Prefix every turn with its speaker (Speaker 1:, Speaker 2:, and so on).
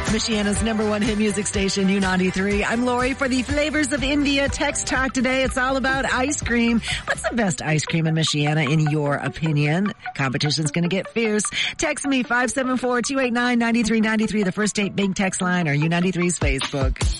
Speaker 1: Michiana's number one hit music station, U93. I'm Lori for the Flavors of India Text Talk today. It's all about ice cream. What's the best ice cream in Michiana, in your opinion? Competition's going to get fierce. Text me 574-289-9393, the First Date Big Text line, or U93's Facebook.